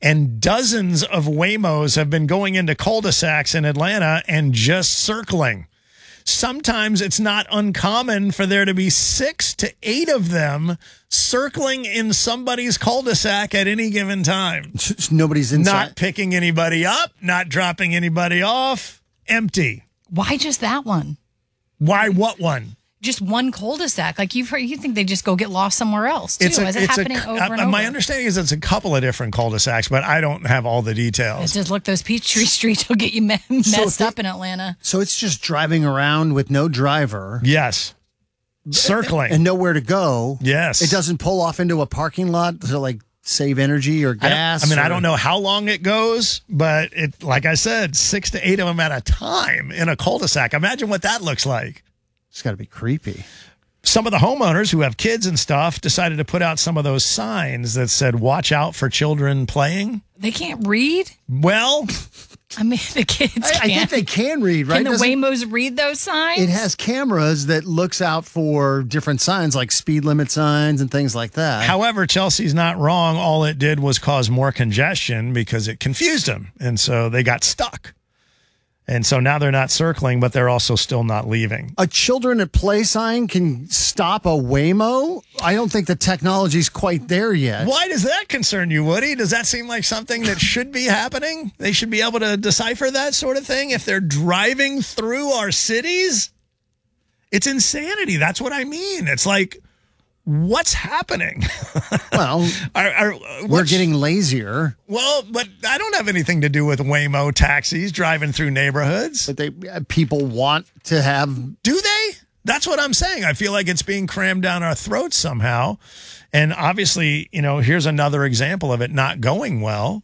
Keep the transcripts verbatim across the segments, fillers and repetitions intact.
And dozens of Waymos have been going into cul-de-sacs in Atlanta and just circling. Sometimes it's not uncommon for there to be six to eight of them circling in somebody's cul-de-sac at any given time. Nobody's inside. Not picking anybody up, not dropping anybody off. Empty. Why just that one? Why what one? Just one cul-de-sac. Like you've heard, you think they just go get lost somewhere else too? It's a, Is it it's happening a, over uh, and over? My understanding is it's a couple of different cul-de-sacs, but I don't have all the details. It's just look, those Peachtree Streets will get you me- messed So up in Atlanta. So it's just driving around with no driver. Yes. Circling. And nowhere to go. Yes. It doesn't pull off into a parking lot to like save energy or gas. I, I mean, or... I don't know how long it goes, but it, like I said, six to eight of them at a time in a cul-de-sac. Imagine what that looks like. It's got to be creepy. Some of the homeowners who have kids and stuff decided to put out some of those signs that said, watch out for children playing. They can't read? Well, I mean, the kids I, I can't. think they can read, right? Can the Doesn't- Waymos read those signs? It has cameras that looks out for different signs like speed limit signs and things like that. however, Chelsea's not wrong. All it did was cause more congestion because it confused them. And so they got stuck. And so now they're not circling, but they're also still not leaving. A children at play sign can stop a Waymo? I don't think the technology's quite there yet. Why does that concern you, Woody? Does that seem like something that should be happening? They should be able to decipher that sort of thing if they're driving through our cities? It's insanity. That's what I mean. It's like, what's happening? Well, are, are, we're what's- getting lazier. Well, but I don't have anything to do with Waymo taxis driving through neighborhoods. But they people want to have. Do they? That's what I'm saying. I feel like it's being crammed down our throats somehow. And obviously, you know, here's another example of it not going well,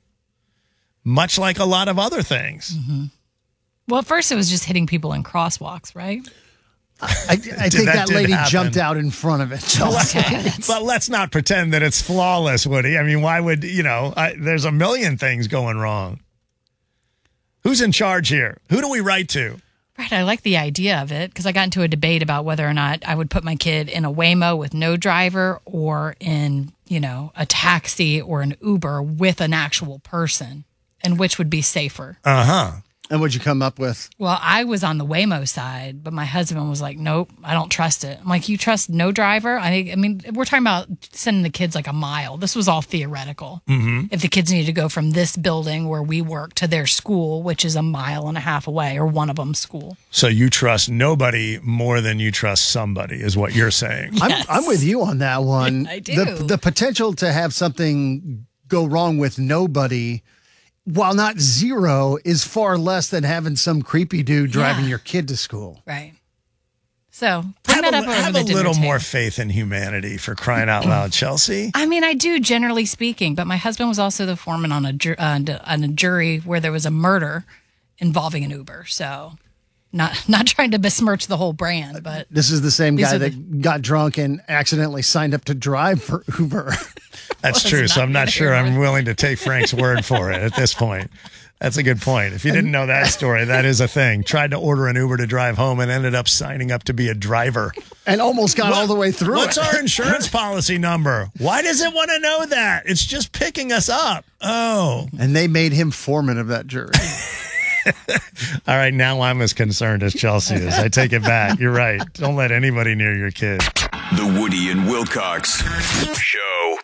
much like a lot of other things. Mm-hmm. Well, at first it was just hitting people in crosswalks, right? I, I think that that, did lady happen. jumped out in front of it. Chelsea. Okay. But let's not pretend that it's flawless, Woody. I mean, why would, you know, I, there's a million things going wrong. Who's in charge here? Who do we write to? Right. I like the idea of it because I got into a debate about whether or not I would put my kid in a Waymo with no driver or in, you know, a taxi or an Uber with an actual person and which would be safer. Uh-huh. And what'd you come up with? Well, I was on the Waymo side, but my husband was like, nope, I don't trust it. I'm like, you trust no driver? I I mean, we're talking about sending the kids like a mile. This was all theoretical. Mm-hmm. If the kids needed to go from this building where we work to their school, which is a mile and a half away, or one of them's school. So you trust nobody more than you trust somebody is what you're saying. Yes. I'm, I'm with you on that one. I do. The, the potential to have something go wrong with nobody, while not zero, is far less than having some creepy dude driving Yeah. your kid to school. Right. So bring Have that a, up over have the a dinner little table. more faith in humanity, for crying out loud, Chelsea. I mean, I do, generally speaking, but my husband was also the foreman on a, ju- uh, on a jury where there was a murder involving an Uber. So not not trying to besmirch the whole brand, but This is the same These guy are the- that got drunk and accidentally signed up to drive for Uber. That's Was true. So not I'm not good sure I'm Uber. willing to take Frank's word for it at this point. That's a good point. If you didn't know that story, that is a thing. Tried to order an Uber to drive home and ended up signing up to be a driver. And almost got all What- the way through What's it. our insurance policy number? Why does it want to know that? It's just picking us up. Oh. And they made him foreman of that jury. All right, now I'm as concerned as Chelsea is. I take it back. You're right. Don't let anybody near your kid. The Woody and Wilcox Show.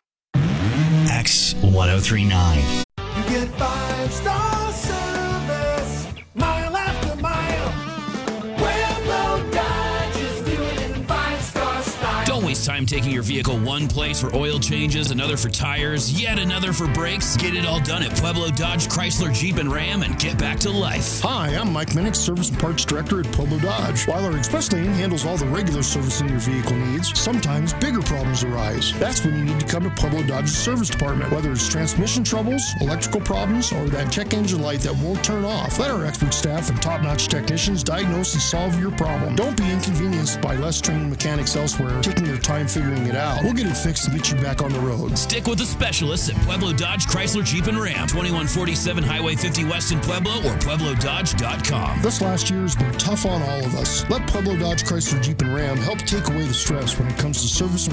X ten thirty-nine. You get five star service, mile after mile. Pueblo Dodge is doing in five star style. Don't waste time taking your vehicle one place for oil changes, another for tires, yet another for brakes. Get it all done at Pueblo Dodge, Chrysler, Jeep, and Ram and get back to life. Hi, I'm Mike Minnick, Service and Parts Director at Pueblo Dodge. While our express lane handles all the regular servicing your vehicle needs, sometimes bigger problems arise. That's when you need to come to Pueblo Dodge's service department. Whether it's transmission troubles, electrical problems, or that check engine light that won't turn off, let our expert staff and top-notch technicians diagnose and solve your problem. Don't be inconvenienced by less trained mechanics elsewhere taking their time figuring it out. We'll get it fixed to get you back on the road. Stick with the specialists at Pueblo Dodge, Chrysler, Jeep, and Ram. twenty-one forty-seven Highway fifty West in Pueblo or pueblo dodge dot com. This last year has been tough on all of us. Let Pueblo Dodge, Chrysler, Jeep, and Ram help take away the stress when it comes to service